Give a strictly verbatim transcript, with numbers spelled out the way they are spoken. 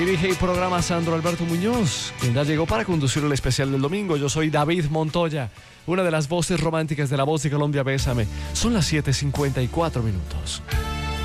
Dirige el programa Sandro Alberto Muñoz, quien ya llegó para conducir el especial del domingo. Yo soy David Montoya, una de las voces románticas de La Voz de Colombia. Bésame. Son las siete cincuenta y cuatro minutos.